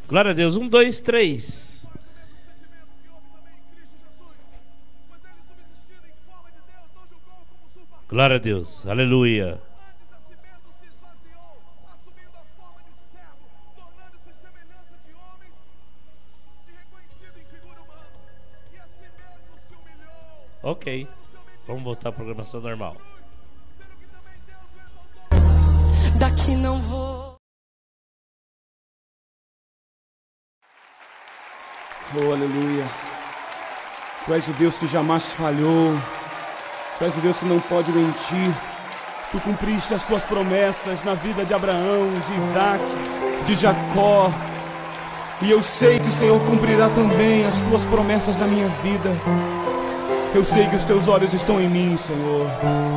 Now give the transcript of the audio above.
Glória a Deus. 1, 2, 3. Glória a Deus. Aleluia. Ok. Vamos voltar à programação normal. Daqui não vou. Oh, aleluia. Tu és o Deus que jamais falhou. Tu és o Deus que não pode mentir. Tu cumpriste as tuas promessas na vida de Abraão, de Isaac, de Jacó. E eu sei que o Senhor cumprirá também as tuas promessas na minha vida. Eu sei que os teus olhos estão em mim, Senhor.